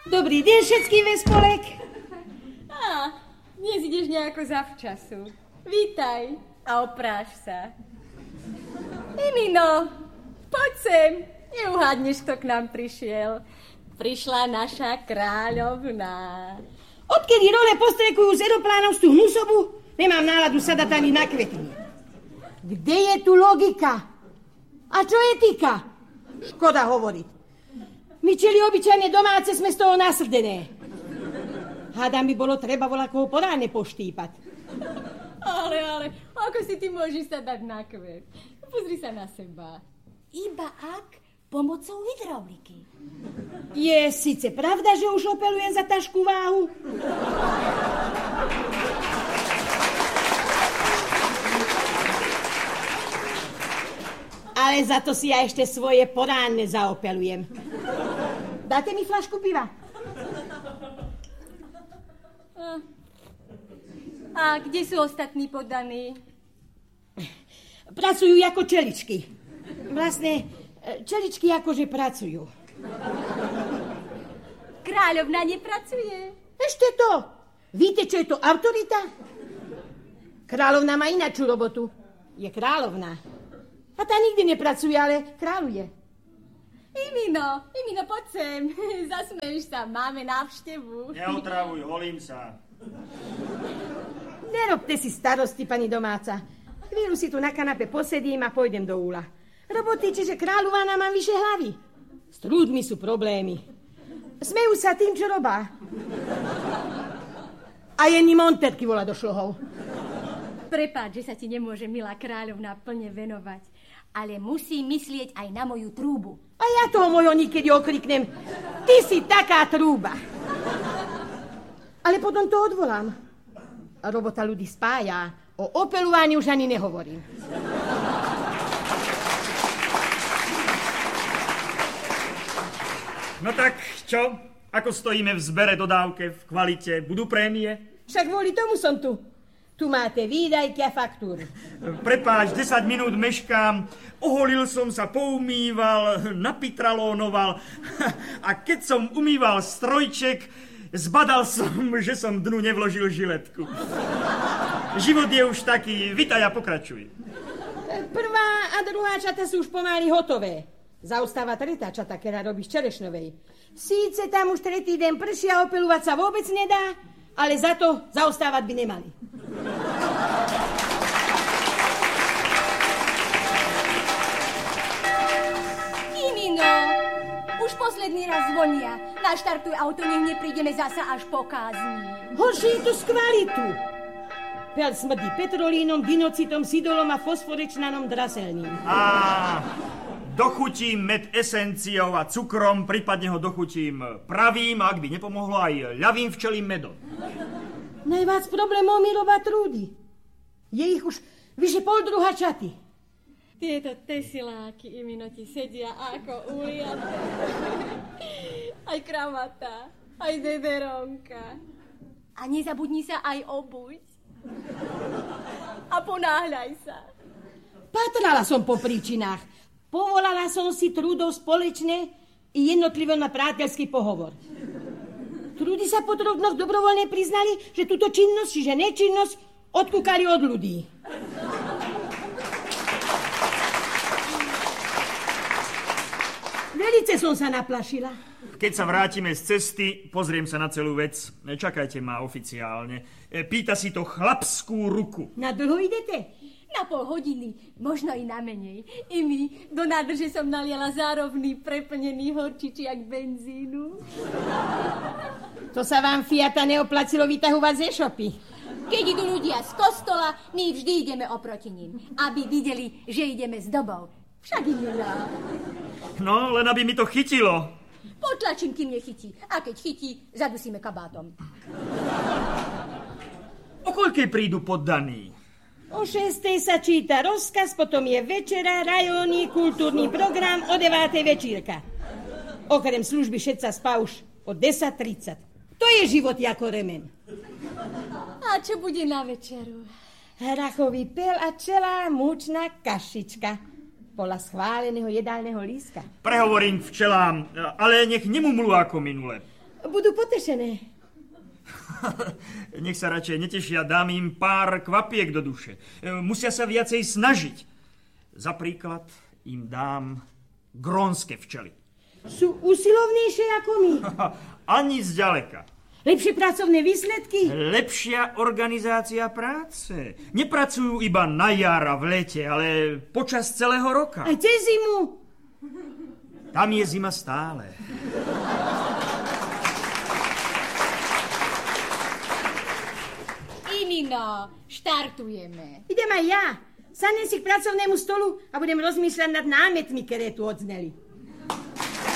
Dobrý deň všetkým ve spolek. Dnes ideš nejako zavčasu. Vítaj a opráš sa. Emino, poď sem. Neuhádneš, kto k nám prišiel. Prišla naša kráľovná. Odkedy role postrekujú z aeroplánovstú hnusobu, nemám náladu sadať ani na kvetiny. Kde je tu logika? A čo etika? Škoda hovoriť. My čeli obyčajne domáce sme z toho nasrdené. Hádam by bolo treba voľakoho poráne poštípať. Ale, ako si ty môžeš sa dať na kvet? Pozri sa na seba. Iba ak pomocou hydrauliky. Je síce pravda, že už opelujem za ťažkú váhu? Ale za to si ja ešte svoje poránne zaopelujem. Dáte mi fľašku piva? A kde sú ostatní poddaní? Pracujú ako čeličky. Vlastne, čeličky akože pracujú. Kráľovna nepracuje. Ešte to. Víte, čo je to autorita? Kráľovna má inačú robotu. Je kráľovná. A tá nikdy nepracuje, ale kráľuje. Emino, poď sem. Zasmeješ sa, máme návštevu. Neotravuj, holím sa. Nerobte si starosti, pani domáca. Chvíľu si tu na kanape posedím a pôjdem do úla. Roboty, čiže kráľovná mám vyše hlavy. S trúdmi sú problémy. Smejú sa tým, čo robá. A Jenny Monterky volá do šlohov. Prepáč, že sa ti nemôže milá kráľovná plne venovať, ale musí myslieť aj na moju trúbu. A ja toho mojho niekedy okriknem. Ty si taká trúba. Ale potom to odvolám. Robota ľudí spája. O opelovaní už ani nehovorím. No tak, čo? Ako stojíme v zbere, dodávke, v kvalite? Budú prémie? Však kvôli tomu som tu. Tu máte výdajky a faktúry. Prepáč, 10 minút meškám. Oholil som sa, poumýval, napitralónoval. A keď som umýval strojček, zbadal som, že som dnu nevložil žiletku. Život je už taký. Vitaj a pokračuj. Prvá a druhá čata sú už pomaly hotové. Zaostáva tretá čata, ktorá robí z Čerešnovej. Síce tam už tretí deň prší a opelovať sa vôbec nedá, ale za to zaostávať by nemali. Emino, už posledný raz zvonia. Naštartuj auto, nech neprídeme zasa až po kázni. Horšie je to z kvalitu. Pel smrdí petrolínom, dinocitom, sidolom a fosforečnanom draselným. Dochutím med esenciou a cukrom, prípadne ho dochutím pravým, ak by nepomohlo aj ľavým včelím medom. Najviac problémov mi robá trúdy. Je ich už vyše poldruha čaty. Tieto tesiláky, Emino, ti sedia ako uliaté. Aj kramata, aj dederonka. A nezabudni sa aj obuť. A ponáhľaj sa. Patrala som po príčinách. Povolala som si trúdov spoločne i jednotlivo na priateľský pohovor. Trúdy sa po troch dobrovoľne priznali, že túto činnosť, čiže nečinnosť, odkúkali od ľudí. Velice som sa naplašila. Keď sa vrátime z cesty, pozriem sa na celú vec. Čakajte ma oficiálne. Pýta si to chlapskú ruku. Na dlho idete? Na pol hodiny, možno i na menej. Emi, do nádrže som naliala zárovný preplnený horčičiak benzínu. To sa vám Fiata neoplatilo vytahovať z e-shopy. Keď idú ľudia z kostola, my vždy ideme oproti ním, aby videli, že ideme s dobou. Však im nedá. No, len aby mi to chytilo. Potlačím, kým nechytí. A keď chytí, zadusíme kabátom. O koľkej prídu poddaní? O 6:00 sa číta rozkaz, potom je večera, rajónny, kultúrny program, o 9:00 večírka. Okrem služby všetca spá už o 10:30. To je život ako remen. A čo bude na večeru? Hrachový pel a čelá múčna kašička. Podľa schváleného jedálneho lístka. Prehovorím včelám, ale nech nemumlú ako minule. budú potešené. Nech sa radšej netešia, dám im pár kvapiek do duše. Musia sa viacej snažiť. Za príklad im dám grónske včely. Sú usilovnejšie ako my. Ani zďaleka. Lepšie pracovné výsledky. Lepšia organizácia práce. Nepracujú iba na jar a v lete, ale počas celého roka. Aj cez zimu. Tam je zima stále. Inino, štartujeme. Idem aj ja. Sadnem si k pracovnému stolu a budem rozmýšľať nad námetmi, ktoré tu odzneli.